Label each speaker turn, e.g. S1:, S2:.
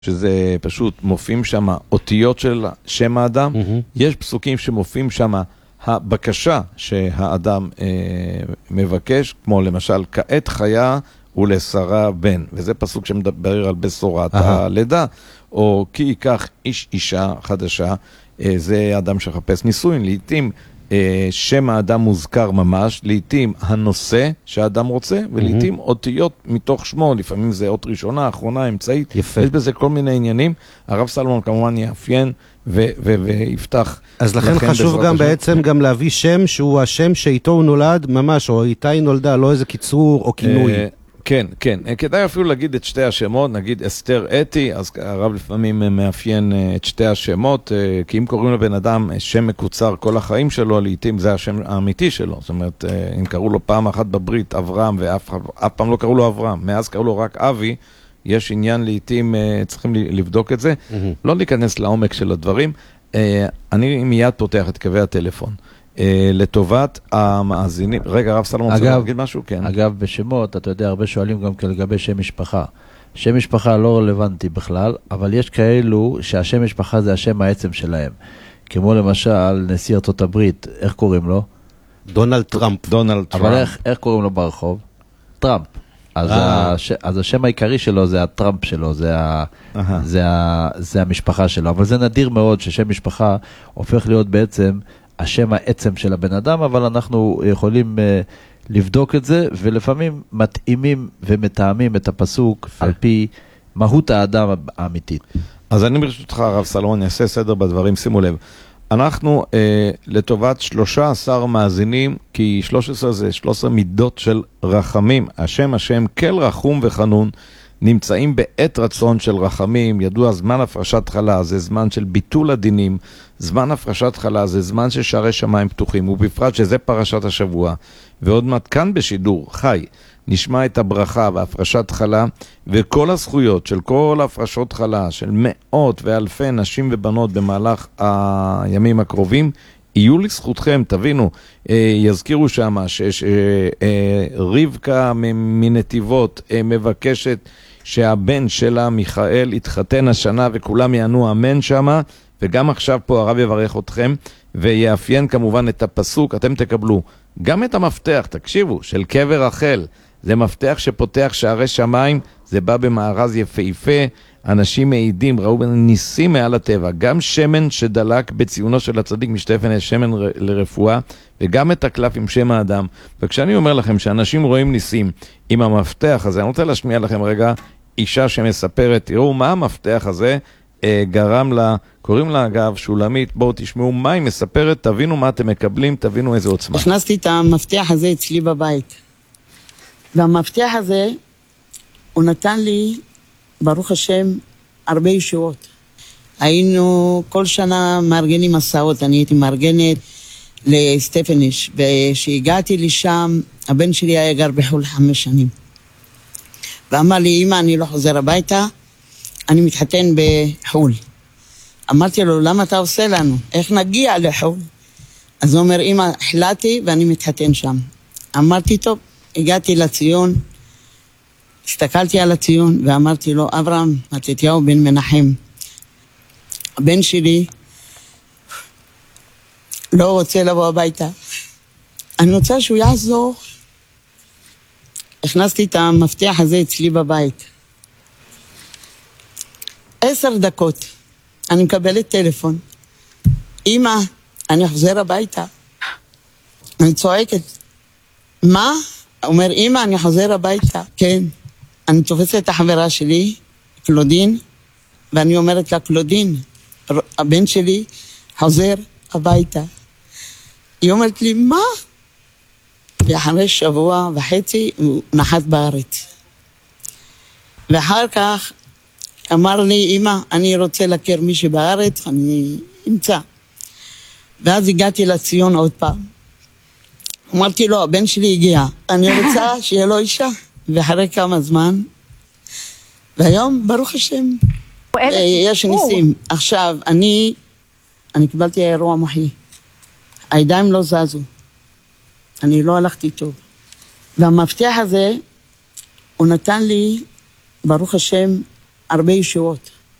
S1: שזה פשוט מופיעים שם אותיות של שם האדם, יש פסוקים שמופיעים שם הבקשה שהאדם מבקש, כמו למשל, כעת חיה ולשרה בן, וזה פסוק שמדבר על בשורת הלידה, או כי ייקח איש אישה חדשה, זה אדם שחפש נישואין, לעתים שם האדם מוזכר ממש, לעתים הנושא שהאדם רוצה, ולעתים אותיות מתוך שמו, לפעמים זה אות ראשונה, אחרונה, אמצעית,
S2: יפה.
S1: יש בזה כל מיני עניינים, הרב סלומון כמובן יאפיין ויפתח.
S2: אז לכן חשוב גם בעצם גם להביא שם שהוא השם שאיתו הוא נולד ממש, או איתה היא נולדה, לא איזה קיצור או כינוי.
S1: כן, כן. כדאי אפילו להגיד את שתי השמות, נגיד אסתר אתי, אז הרב לפעמים מאפיין את שתי השמות, כי אם קוראים לבן אדם שם מקוצר כל החיים שלו, לעתים זה השם האמיתי שלו. זאת אומרת, אם קראו לו פעם אחת בברית אברהם, ואף פעם לא קראו לו אברהם, מאז קראו לו רק אבי, יש עניין לעתים, צריכים לבדוק את זה, לא להיכנס לעומק של הדברים. אני מיד פותח את קווי הטלפון. לטובת המאזינים. רגע, הרב סלומון, רוצה להגיד משהו? כן.
S3: אגב, בשמות, אתה יודע, הרבה שואלים גם לגבי שם משפחה. שם משפחה לא רלוונטי בכלל, אבל יש כאלו שהשם משפחה זה השם העצם שלהם. כמו למשל, נשיא ארצות הברית, איך קוראים לו?
S2: דונלד טראמפ.
S3: אבל איך קוראים לו ברחוב? טראמפ. אז השם העיקרי שלו זה הטראמפ שלו, זה המשפחה שלו. אבל זה נדיר מאוד ששם משפחה הופך להיות בעצם השם העצם של הבן אדם, אבל אנחנו יכולים לבדוק את זה, ולפעמים מתאימים ומתאמים את הפסוק על פי מהות האדם האמיתית.
S1: אז אני ברשותך, הרב סלומון, אעשה סדר בדברים, שימו לב. אנחנו לטובת 13 מאזינים, כי 13 זה 13 מידות של רחמים. השם כל רחום וחנון, נמצאים בעת רצון של רחמים. ידוע, זמן הפרשת חלה זה זמן של ביטול הדינים, זמן הפרשת חלה זה זמן ששערי שמיים פתוחים, ובפרט שזה פרשת השבוע. ועוד מעט כאן בשידור חי נשמע את הברכה והפרשת חלה, וכל הזכויות של כל הפרשות חלה של מאות ואלפי נשים ובנות במהלך הימים הקרובים יהיו לזכותכם. תבינו, יזכירו שמה רבקה מנתיבות מבקשת שהבן שלה מיכאל יתחתן השנה, וכולם יענו אמן שמה, וגם עכשיו פה הרב יברך אתכם ויאפיין כמובן את הפסוק. אתם תקבלו גם את המפתח, תקשיבו, של קבר רחל. זה מפתח שפותח שערי שמיים, זה בא במארז יפהפה, אנשים מעידים, ראו ניסים מעל הטבע, גם שמן שדלק בציונו של הצדיק משתפן, שמן לרפואה, וגם את הקלף עם שם האדם. וכשאני אומר לכם שאנשים רואים ניסים עם המפתח הזה, אני רוצה להשמיע לכם רגע אישה שמספרת, תראו מה המפתח הזה גרם לה, קוראים לה אגב שולמית, בואו תשמעו מה היא מספרת, תבינו מה אתם מקבלים, תבינו איזה עוצמה.
S4: הכנסתי את המפתח הזה אצלי בבית, והמפתח הזה הוא נתן לי ברוך השם הרבה ישועות. היינו כל שנה מארגנים מסעות, אני הייתי מארגנת לסטפניש, ושהגעתי לשם הבן שלי היה גר בחול 5 שנים, ואמר לי, אמא, אני לא חוזר הביתה, אני מתחתן בחול. אמרתי לו, למה אתה עושה לנו? איך נגיע לחול? אז הוא אומר, אמא, החלטתי ואני מתחתן שם. אמרתי, טוב, הגעתי לציון, הסתכלתי על הציון ואמרתי לו, אברהם מתתיהו בן מנחם, הבן שלי לא רוצה לבוא הביתה, אני רוצה שהוא יעזור. הכנסתי את המפתח הזה אצלי בבית. 10 דקות אני מקבלת טלפון, אמא, אני אחזר הביתה. אני צועקת, מה? אומר, אמא, אני חוזר הביתה. כן. אני תופסת את החברה שלי, קלודין, ואני אומרת לה, קלודין, הבן שלי חוזר הביתה. היא אומרת לי, מה? ואחרי 1.5 שבוע הוא נחת בארץ. ואחר כך אמר לי, אמא, אני רוצה להכיר מישהו בארץ, אני אמצא. ואז הגעתי לציון עוד פעם. אמרתי לו, הבן שלי הגיע, אני רוצה שיהיה לו אישה. ואחרי כמה זמן, והיום, ברוך השם, יש ניסים. עכשיו, אני קיבלתי אירוע מוחי. הידיים לא זזו. אני לא הלכתי טוב. והמפתח הזה, הוא נתן לי, ברוך השם, הרבה ישועות.